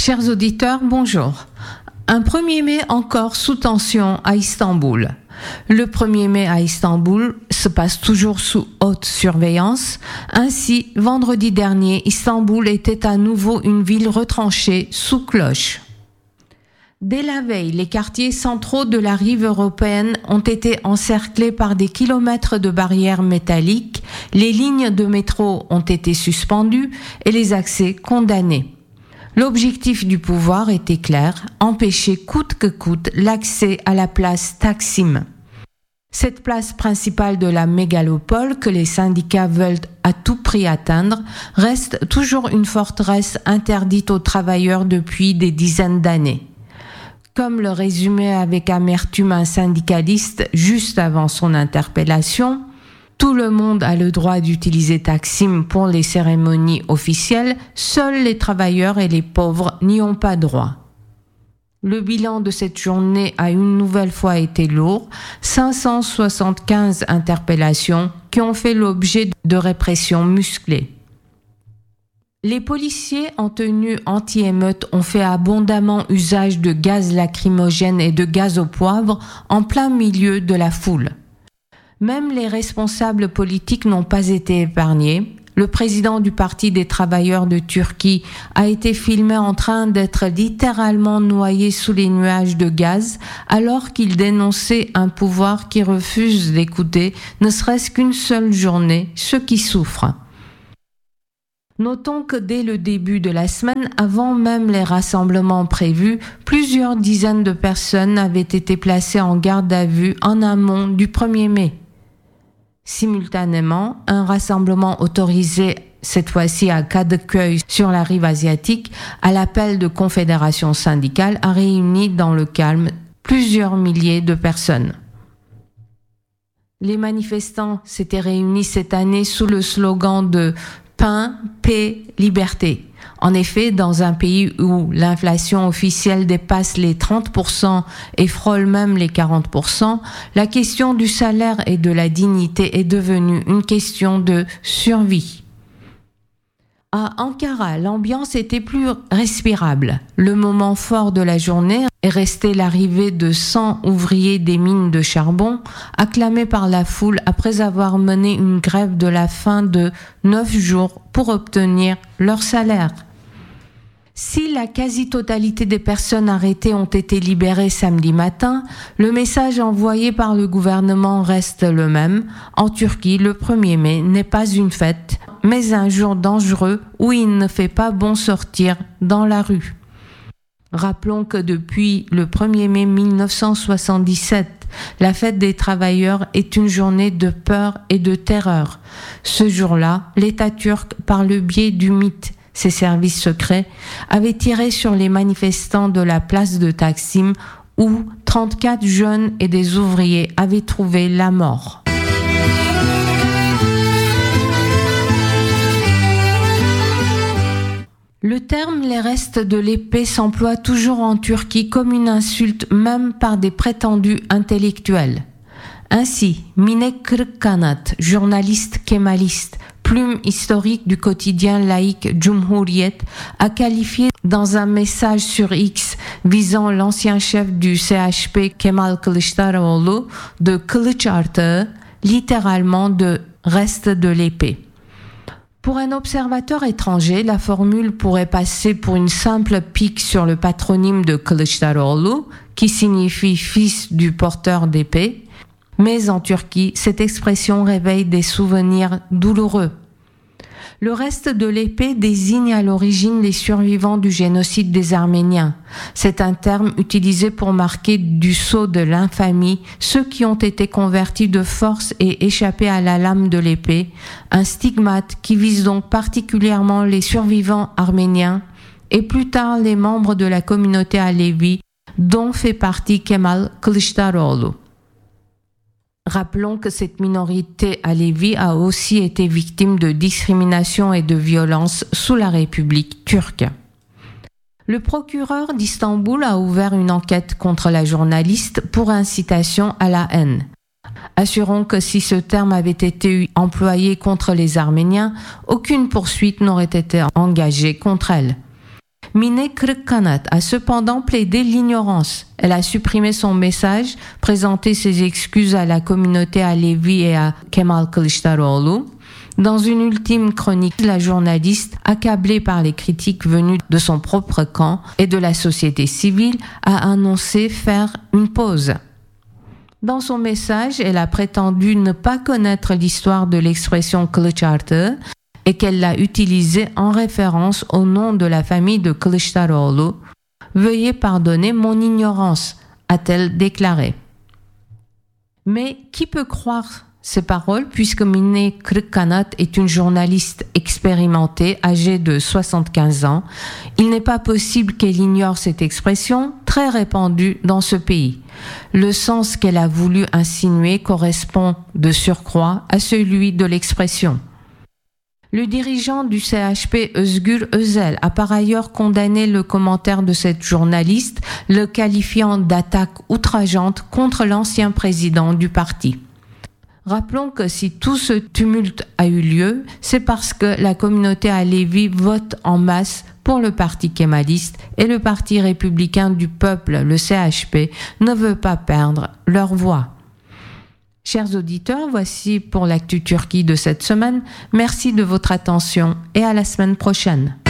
Chers auditeurs, bonjour. Un 1er mai encore sous tension à Istanbul. Le 1er mai à Istanbul se passe toujours sous haute surveillance. Ainsi, vendredi dernier, Istanbul était à nouveau une ville retranchée sous cloche. Dès la veille, les quartiers centraux de la rive européenne ont été encerclés par des kilomètres de barrières métalliques, les lignes de métro ont été suspendues et les accès condamnés. L'objectif du pouvoir était clair, empêcher coûte que coûte l'accès à la place Taksim. Cette place principale de la mégalopole que les syndicats veulent à tout prix atteindre reste toujours une forteresse interdite aux travailleurs depuis des dizaines d'années. Comme le résumait avec amertume un syndicaliste juste avant son interpellation, tout le monde a le droit d'utiliser Taksim pour les cérémonies officielles, seuls les travailleurs et les pauvres n'y ont pas droit. Le bilan de cette journée a une nouvelle fois été lourd, 575 interpellations qui ont fait l'objet de répressions musclées. Les policiers en tenue anti-émeute ont fait abondamment usage de gaz lacrymogène et de gaz au poivre en plein milieu de la foule. Même les responsables politiques n'ont pas été épargnés. Le président du Parti des travailleurs de Turquie a été filmé en train d'être littéralement noyé sous les nuages de gaz alors qu'il dénonçait un pouvoir qui refuse d'écouter, ne serait-ce qu'une seule journée, ceux qui souffrent. Notons que dès le début de la semaine, avant même les rassemblements prévus, plusieurs dizaines de personnes avaient été placées en garde à vue en amont du 1er mai. Simultanément, un rassemblement autorisé cette fois-ci à Kadıköy sur la rive asiatique, à l'appel de confédérations syndicales, a réuni dans le calme plusieurs milliers de personnes. Les manifestants s'étaient réunis cette année sous le slogan de pain, paix, liberté. En effet, dans un pays où l'inflation officielle dépasse les 30% et frôle même les 40%, la question du salaire et de la dignité est devenue une question de survie. À Ankara, l'ambiance était plus respirable. Le moment fort de la journée est resté l'arrivée de 100 ouvriers des mines de charbon, acclamés par la foule après avoir mené une grève de la faim de 9 jours pour obtenir leur salaire. Si la quasi-totalité des personnes arrêtées ont été libérées samedi matin, le message envoyé par le gouvernement reste le même. En Turquie, le 1er mai n'est pas une fête, mais un jour dangereux où il ne fait pas bon sortir dans la rue. Rappelons que depuis le 1er mai 1977, la fête des travailleurs est une journée de peur et de terreur. Ce jour-là, l'État turc, par le biais du MİT, ses services secrets, avait tiré sur les manifestants de la place de Taksim où 34 jeunes et des ouvriers avaient trouvé la mort. Le terme « les restes de l'épée » s'emploie toujours en Turquie comme une insulte même par des prétendus intellectuels. Ainsi, Mine Kırıkkanat, journaliste kémaliste, plume historique du quotidien laïque Cumhuriyet, a qualifié dans un message sur X visant l'ancien chef du CHP Kemal Kılıçdaroğlu de Kılıç Artığı, littéralement de reste de l'épée. Pour un observateur étranger, la formule pourrait passer pour une simple pique sur le patronyme de Kılıçdaroğlu, qui signifie fils du porteur d'épée. Mais en Turquie, cette expression réveille des souvenirs douloureux. Le reste de l'épée désigne à l'origine les survivants du génocide des Arméniens. C'est un terme utilisé pour marquer du sceau de l'infamie ceux qui ont été convertis de force et échappés à la lame de l'épée, un stigmate qui vise donc particulièrement les survivants arméniens et plus tard les membres de la communauté alevi dont fait partie Kemal Kılıçdaroğlu. Rappelons que cette minorité alevi a aussi été victime de discrimination et de violence sous la République turque. Le procureur d'Istanbul a ouvert une enquête contre la journaliste pour incitation à la haine. Assurons que si ce terme avait été employé contre les Arméniens, aucune poursuite n'aurait été engagée contre elle. Mine Kırıkkanat a cependant plaidé l'ignorance. Elle a supprimé son message, présenté ses excuses à la communauté Alevi et à Kemal Kılıçdaroğlu. Dans une ultime chronique, la journaliste, accablée par les critiques venues de son propre camp et de la société civile, a annoncé faire une pause. Dans son message, elle a prétendu ne pas connaître l'histoire de l'expression Kılıçartı et qu'elle l'a utilisée en référence au nom de la famille de Kılıçdaroğlu. Veuillez pardonner mon ignorance, a-t-elle déclaré. Mais qui peut croire ces paroles puisque Mine Kırıkkanat est une journaliste expérimentée, âgée de 75 ans. Il n'est pas possible qu'elle ignore cette expression très répandue dans ce pays. Le sens qu'elle a voulu insinuer correspond de surcroît à celui de l'expression. Le dirigeant du CHP, Özgür Özel, a par ailleurs condamné le commentaire de cette journaliste, le qualifiant d'attaque outrageante contre l'ancien président du parti. Rappelons que si tout ce tumulte a eu lieu, c'est parce que la communauté Alevi vote en masse pour le parti kémaliste et le parti républicain du peuple, le CHP, ne veut pas perdre leur voix. Chers auditeurs, voici pour l'actu Turquie de cette semaine. Merci de votre attention et à la semaine prochaine.